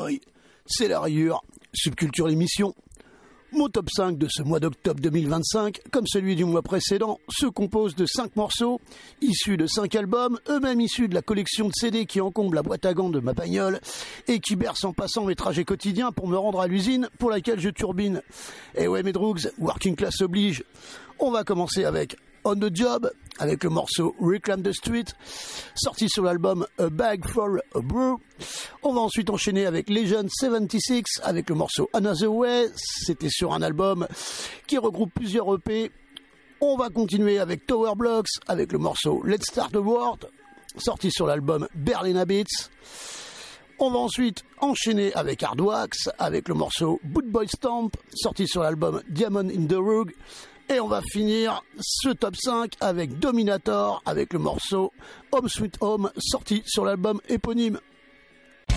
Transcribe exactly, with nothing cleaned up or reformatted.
Boy, c'est la rayure, Subculture l'émission. Mon top cinq de ce mois d'octobre deux mille vingt-cinq, comme celui du mois précédent, se compose de cinq morceaux, issus de cinq albums, eux-mêmes issus de la collection de C D qui encombre la boîte à gants de ma bagnole et qui berce en passant mes trajets quotidiens pour me rendre à l'usine pour laquelle je turbine. Et ouais mes drugs, working class oblige. On va commencer avec On the Job, avec le morceau Reclaim the Street, sorti sur l'album A Bag for a Brew. On va ensuite enchaîner avec Legend soixante-six, avec le morceau Another Way, c'était sur un album qui regroupe plusieurs E P. On va continuer avec Tower Blocks, avec le morceau Let's Start the World, sorti sur l'album Berlin Beats. On va ensuite enchaîner avec Hardwax, avec le morceau Boot Boy Stamp, sorti sur l'album Diamond in the Rug. Et on va finir ce top cinq avec Dominator, avec le morceau Home Sweet Home, sorti sur l'album éponyme.